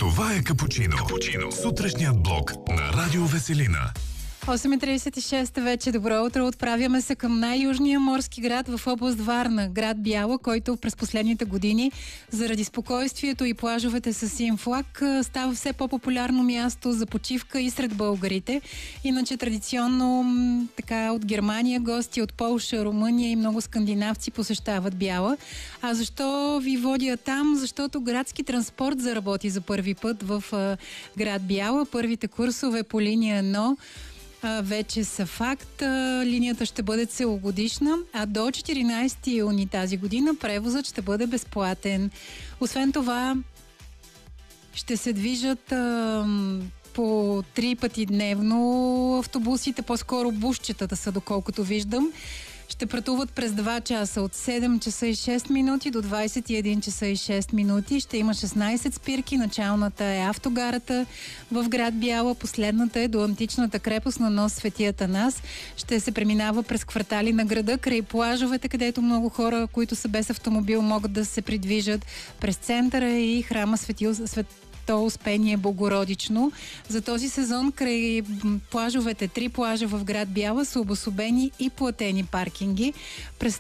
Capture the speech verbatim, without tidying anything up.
Това е Капучино. Капучино. Сутрешният блок на Радио Веселина. осем и тридесет и шест вече. Добро утро. Отправяме се към най-южния морски град в област Варна, град Бяла, който през последните години заради спокойствието и плажовете с син флаг става все по-популярно място за почивка и сред българите. Иначе традиционно така от Германия гости, от Полша, Румъния и много скандинавци посещават Бяла. А защо ви водя там? Защото градски транспорт заработи за първи път в град Бяла. Първите курсове по линия едно вече са факт. Линията ще бъде целогодишна, а до четиринайсети юни тази година превозът ще бъде безплатен. Освен това, ще се движат а, по три пъти дневно автобусите, по-скоро бусчетата са, доколкото виждам. Ще пътуват през два часа от седем часа и шест минути до двайсет и един часа и шест минути. Ще има шестнайсет спирки. Началната е автогарата в град Бяла. Последната е до античната крепост на нос Свети Атанас. Ще се преминава през квартали на града, край плажовете, където много хора, които са без автомобил, могат да се придвижат, през центъра и храма Свети Свет то Успение Богородично. За този сезон край плажовете, три плажа в град Бяла са обособени и платени паркинги. През